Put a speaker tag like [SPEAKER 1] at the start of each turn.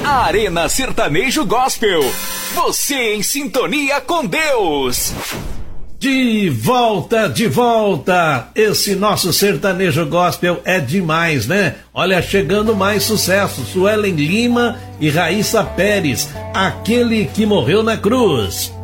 [SPEAKER 1] Arena Sertanejo Gospel. Você em sintonia com Deus.
[SPEAKER 2] De volta, de volta. Esse nosso sertanejo gospel é demais, né? Olha, chegando mais sucesso. Suelen Lima e Raíssa Pérez, Aquele que Morreu na Cruz.